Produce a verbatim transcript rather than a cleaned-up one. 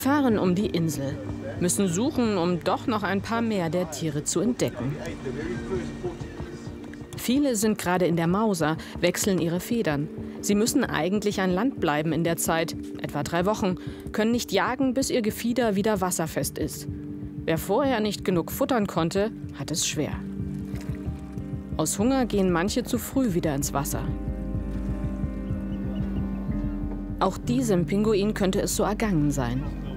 Fahren um die Insel, müssen suchen, um doch noch ein paar mehr der Tiere zu entdecken. Viele sind gerade in der Mauser, wechseln ihre Federn. Sie müssen eigentlich an Land bleiben in der Zeit, etwa drei Wochen, können nicht jagen, bis ihr Gefieder wieder wasserfest ist. Wer vorher nicht genug futtern konnte, hat es schwer. Aus Hunger gehen manche zu früh wieder ins Wasser. Auch diesem Pinguin könnte es so ergangen sein.